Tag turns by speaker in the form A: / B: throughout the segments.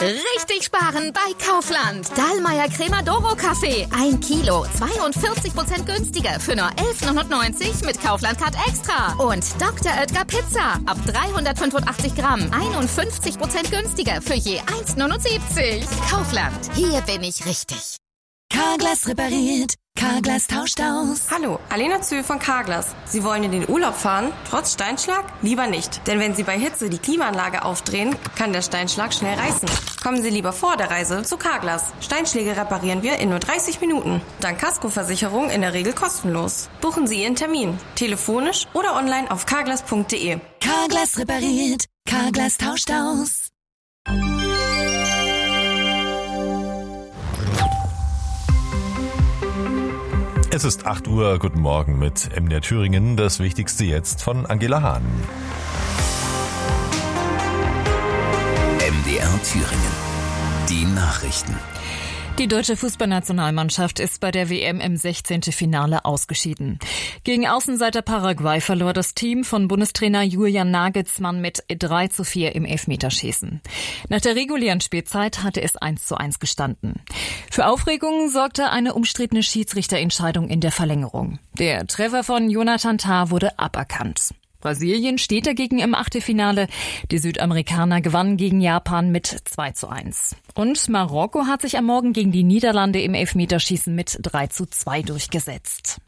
A: Richtig sparen bei Kaufland. Dahlmeier Crema Doro Kaffee. 1 Kilo, 42% günstiger für nur 11,99 mit Kaufland Card Extra. Und Dr. Oetker Pizza. Ab 385 Gramm. 51% günstiger für je 1,79. Kaufland. Hier bin ich richtig.
B: Carglass repariert. Carglass tauscht aus.
C: Hallo, Alena Zühl von Carglass. Sie wollen in den Urlaub fahren? Trotz Steinschlag? Lieber nicht. Denn wenn Sie bei Hitze die Klimaanlage aufdrehen, kann der Steinschlag schnell reißen. Kommen Sie lieber vor der Reise zu Carglass. Steinschläge reparieren wir in nur 30 Minuten. Dank Kaskoversicherung in der Regel kostenlos. Buchen Sie Ihren Termin. Telefonisch oder online auf carglass.de.
B: Carglass repariert. Carglass tauscht aus.
D: Es ist 8 Uhr, guten Morgen mit MDR Thüringen, das Wichtigste jetzt von Angela Hahn.
E: MDR Thüringen, die Nachrichten.
F: Die deutsche Fußballnationalmannschaft ist bei der WM im 16. Finale ausgeschieden. Gegen Außenseiter Paraguay verlor das Team von Bundestrainer Julian Nagelsmann mit 3:4 im Elfmeterschießen. Nach der regulären Spielzeit hatte es 1:1 gestanden. Für Aufregung sorgte eine umstrittene Schiedsrichterentscheidung in der Verlängerung. Der Treffer von Jonathan Tah wurde aberkannt. Brasilien steht dagegen im Achtelfinale. Die Südamerikaner gewannen gegen Japan mit 2:1. Und Marokko hat sich am Morgen gegen die Niederlande im Elfmeterschießen mit 3:2 durchgesetzt.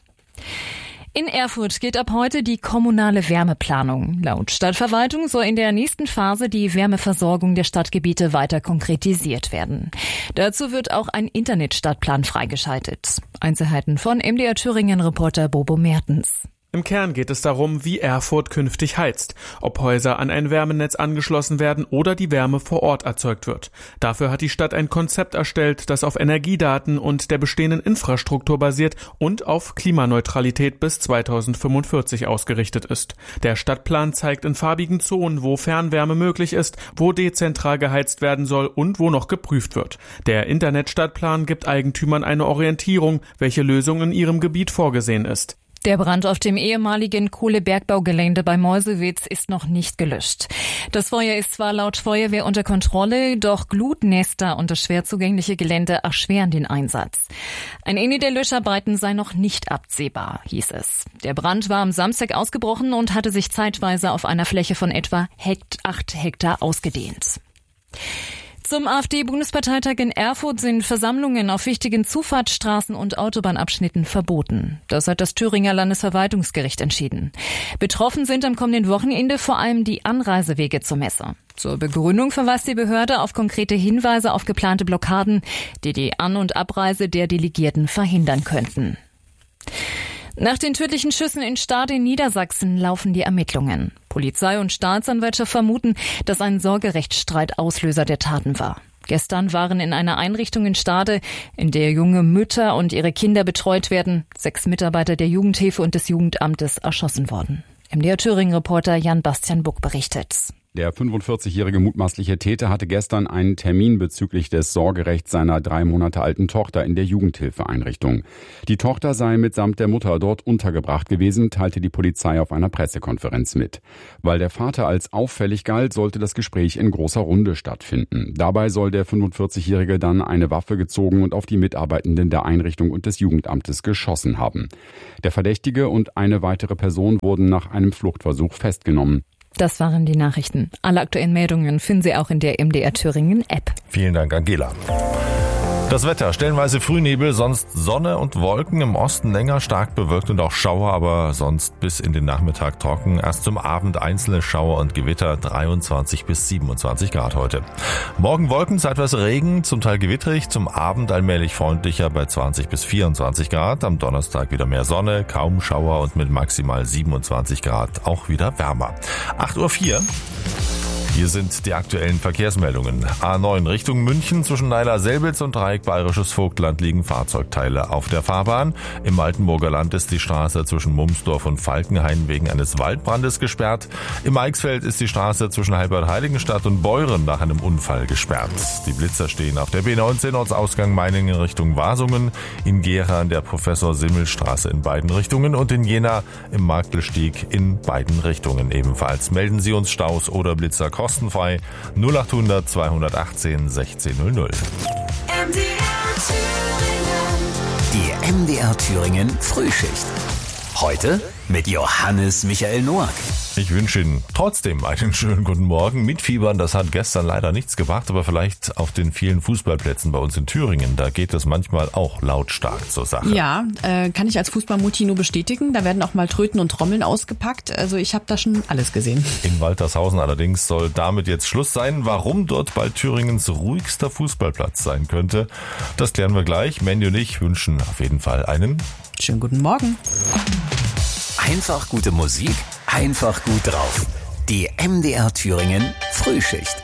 F: In Erfurt geht ab heute die kommunale Wärmeplanung. Laut Stadtverwaltung soll in der nächsten Phase die Wärmeversorgung der Stadtgebiete weiter konkretisiert werden. Dazu wird auch ein Internetstadtplan freigeschaltet. Einzelheiten von MDR Thüringen-Reporter Bobo Mertens.
G: Im Kern geht es darum, wie Erfurt künftig heizt, ob Häuser an ein Wärmenetz angeschlossen werden oder die Wärme vor Ort erzeugt wird. Dafür hat die Stadt ein Konzept erstellt, das auf Energiedaten und der bestehenden Infrastruktur basiert und auf Klimaneutralität bis 2045 ausgerichtet ist. Der Stadtplan zeigt in farbigen Zonen, wo Fernwärme möglich ist, wo dezentral geheizt werden soll und wo noch geprüft wird. Der Internetstadtplan gibt Eigentümern eine Orientierung, welche Lösung in ihrem Gebiet vorgesehen ist.
F: Der Brand auf dem ehemaligen Kohlebergbaugelände bei Meuselwitz ist noch nicht gelöscht. Das Feuer ist zwar laut Feuerwehr unter Kontrolle, doch Glutnester und das schwer zugängliche Gelände erschweren den Einsatz. Ein Ende der Löscharbeiten sei noch nicht absehbar, hieß es. Der Brand war am Samstag ausgebrochen und hatte sich zeitweise auf einer Fläche von etwa 8 Hektar ausgedehnt. Zum AfD-Bundesparteitag in Erfurt sind Versammlungen auf wichtigen Zufahrtsstraßen und Autobahnabschnitten verboten. Das hat das Thüringer Landesverwaltungsgericht entschieden. Betroffen sind am kommenden Wochenende vor allem die Anreisewege zur Messe. Zur Begründung verweist die Behörde auf konkrete Hinweise auf geplante Blockaden, die die An- und Abreise der Delegierten verhindern könnten. Nach den tödlichen Schüssen in Stade in Niedersachsen laufen die Ermittlungen. Polizei und Staatsanwaltschaft vermuten, dass ein Sorgerechtsstreit Auslöser der Taten war. Gestern waren in einer Einrichtung in Stade, in der junge Mütter und ihre Kinder betreut werden, 6 Mitarbeiter der Jugendhilfe und des Jugendamtes erschossen worden. MDR Thüringen-Reporter Jan-Bastian Buck berichtet.
H: Der 45-jährige mutmaßliche Täter hatte gestern einen Termin bezüglich des Sorgerechts seiner 3 Monate alten Tochter in der Jugendhilfeeinrichtung. Die Tochter sei mitsamt der Mutter dort untergebracht gewesen, teilte die Polizei auf einer Pressekonferenz mit. Weil der Vater als auffällig galt, sollte das Gespräch in großer Runde stattfinden. Dabei soll der 45-jährige dann eine Waffe gezogen und auf die Mitarbeitenden der Einrichtung und des Jugendamtes geschossen haben. Der Verdächtige und eine weitere Person wurden nach einem Fluchtversuch festgenommen.
F: Das waren die Nachrichten. Alle aktuellen Meldungen finden Sie auch in der MDR Thüringen App.
D: Vielen Dank, Angela. Das Wetter, stellenweise Frühnebel, sonst Sonne und Wolken, im Osten länger stark bewölkt und auch Schauer, aber sonst bis in den Nachmittag trocken. Erst zum Abend einzelne Schauer und Gewitter, 23 bis 27 Grad heute. Morgen Wolken, zeitweise Regen, zum Teil gewittrig, zum Abend allmählich freundlicher bei 20 bis 24 Grad. Am Donnerstag wieder mehr Sonne, kaum Schauer und mit maximal 27 Grad auch wieder wärmer. 8:04 Uhr. Hier sind die aktuellen Verkehrsmeldungen. A9 Richtung München zwischen Naila-Selbitz und Dreieck Bayerisches Vogtland liegen Fahrzeugteile auf der Fahrbahn. Im Altenburger Land ist die Straße zwischen Mumsdorf und Falkenhain wegen eines Waldbrandes gesperrt. Im Eichsfeld ist die Straße zwischen Heilbad-Heiligenstadt und Beuren nach einem Unfall gesperrt. Die Blitzer stehen auf der B19 Ortsausgang Meiningen Richtung Wasungen, in Gera an der Professor-Simmel-Straße in beiden Richtungen und in Jena im Marktelstieg in beiden Richtungen ebenfalls. Melden Sie uns Staus oder Blitzer kostenfrei 0800 218 1600.
E: Die MDR Thüringen Frühschicht. Heute mit Johannes Michael Noack.
D: Ich wünsche Ihnen trotzdem einen schönen guten Morgen. Mitfiebern, das hat gestern leider nichts gebracht, aber vielleicht auf den vielen Fußballplätzen bei uns in Thüringen, da geht es manchmal auch lautstark zur Sache.
I: Ja, kann ich als Fußballmutti nur bestätigen. Da werden auch mal Tröten und Trommeln ausgepackt. Also ich habe da schon alles gesehen.
D: In Waltershausen allerdings soll damit jetzt Schluss sein. Warum dort bald Thüringens ruhigster Fußballplatz sein könnte, das klären wir gleich. Mandy und ich wünschen auf jeden Fall einen
I: schönen guten Morgen.
E: Einfach gute Musik, einfach gut drauf. Die MDR Thüringen Frühschicht.